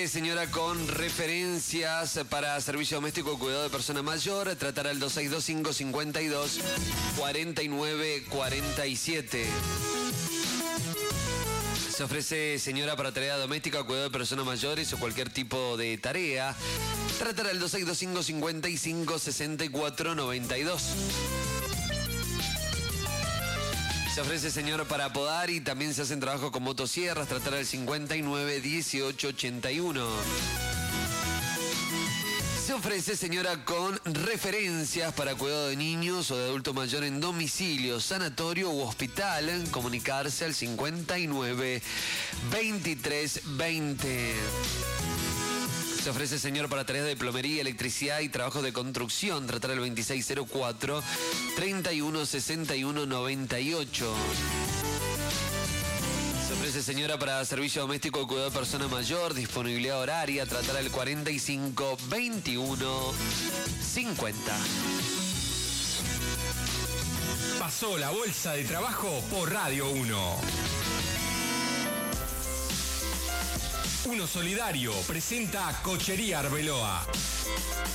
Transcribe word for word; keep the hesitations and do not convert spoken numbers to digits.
señora, con referencias para servicio doméstico o cuidado de persona mayor. Tratar al dos seis dos cinco, cinco dos, cuatro nueve cuatro siete. Se ofrece, señora, para tarea doméstica o cuidado de personas mayores o cualquier tipo de tarea. Tratar al dos seis dos cinco, cinco cinco, seis cuatro nueve dos. Se ofrece, señor, para podar y también se hacen trabajos con motosierras. Tratar al cincuenta y nueve, dieciocho, ochenta y uno. Se ofrece, señora, con referencias para cuidado de niños o de adulto mayor en domicilio, sanatorio u hospital. Comunicarse al cincuenta y nueve, veintitrés, veinte. Se ofrece, señor, para tareas de plomería, electricidad y trabajos de construcción. Tratar al veintiséis cero cuatro, treinta y uno, sesenta y uno, noventa y ocho. Se ofrece, señora, para servicio doméstico o cuidado de persona mayor, disponibilidad horaria. Tratar al cuarenta y cinco, veintiuno, cincuenta. Pasó la bolsa de trabajo por Radio uno. Uno Solidario presenta Cochería Arbeloa.